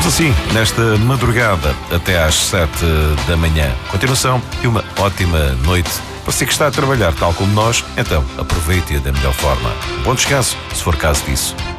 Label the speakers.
Speaker 1: Ficamos assim, nesta madrugada, até às 7 da manhã. Continuação e uma ótima noite. Para si que está a trabalhar tal como nós, então aproveite-a da melhor forma. Bom descanso, se for caso disso.